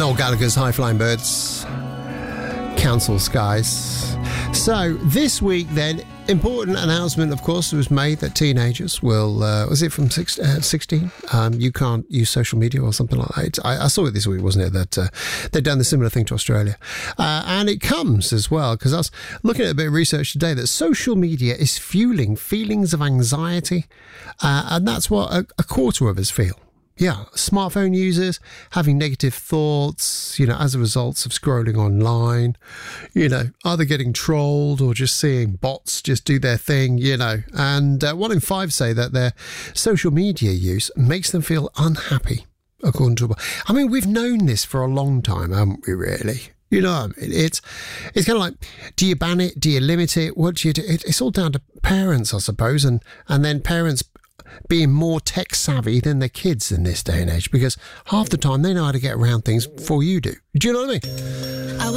Noel Gallagher's High Flying Birds, Council Skies. So this week then, important announcement, of course, was made that teenagers will, was it from 16? You can't use social media or something like that. I saw it this week, wasn't it, that they'd done the similar thing to Australia. And it comes as well, because I was looking at a bit of research today that social media is fueling feelings of anxiety, and that's what a quarter of us feel. Yeah, smartphone users having negative thoughts, as a result of scrolling online, either getting trolled or just seeing bots just do their thing, and 1 in 5 say that their social media use makes them feel unhappy, according to... I mean, we've known this for a long time, haven't we, really? You know what I mean? It's kind of like, do you ban it? Do you limit it? What do you do? It's all down to parents, I suppose, and then parents being more tech savvy than their kids in this day and age, because half the time they know how to get around things before you do. Do you know what I mean?